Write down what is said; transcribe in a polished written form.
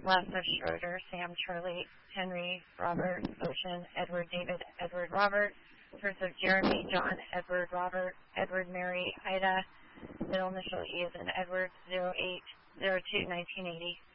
last of Schroeder, Sam, Charlie, Henry, Robert, Ocean, Edward, David, Edward, Robert. First of Jeremy, John, Edward, Robert, Edward, Mary, Ida. Middle initial E is in Edward, 0802-1980.